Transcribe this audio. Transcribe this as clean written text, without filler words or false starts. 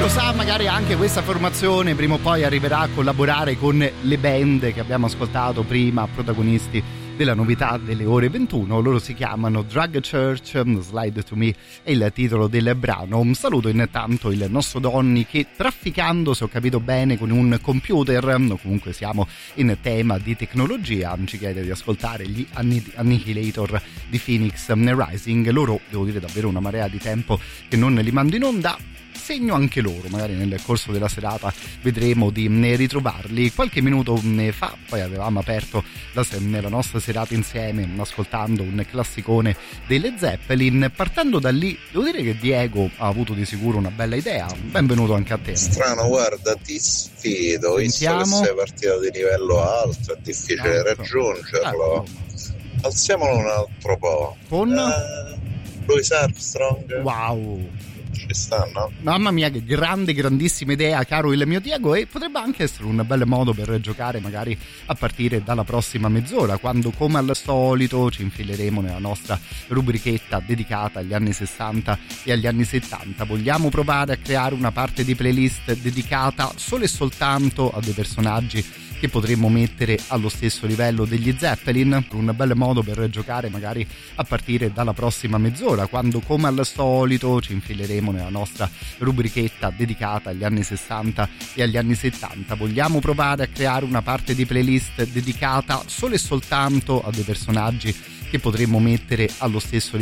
lo sa, magari anche questa formazione prima o poi arriverà a collaborare con le band che abbiamo ascoltato prima, protagonisti della novità delle ore 21. Loro si chiamano Drag Church, Slide to Me è il titolo del brano. Saluto intanto il nostro Donny che, trafficando, se ho capito bene, con un computer, comunque siamo in tema di tecnologia, ci chiede di ascoltare gli Annihilator di Phoenix Rising. Loro, devo dire, davvero una marea di tempo che non li mando in onda. Segno anche loro, magari nel corso della serata vedremo di ritrovarli. Qualche minuto fa poi avevamo aperto la nostra serata insieme ascoltando un classicone dei Led Zeppelin. Partendo da lì, devo dire che Diego ha avuto di sicuro una bella idea. Benvenuto anche a te. Strano, guarda, ti sfido. Sentiamo. Visto che sei partito di livello alto, è difficile raggiungerlo. Alziamolo un altro po'. Con Louis Armstrong. Wow, ci stanno? Mamma mia, che grandissima idea, caro il mio Diego, e potrebbe anche essere un bel modo per giocare magari a partire dalla prossima mezz'ora, quando come al solito ci infileremo nella nostra rubrichetta dedicata agli anni 60 e agli anni 70. Vogliamo provare a creare una parte di playlist dedicata solo e soltanto a dei personaggi che potremmo mettere allo stesso livello degli Zeppelin, un bel modo per giocare magari a partire dalla prossima mezz'ora, quando come al solito ci infileremo nella nostra rubrichetta dedicata agli anni 60 e agli anni 70. Vogliamo provare a creare una parte di playlist dedicata solo e soltanto a dei personaggi che potremmo mettere allo stesso livello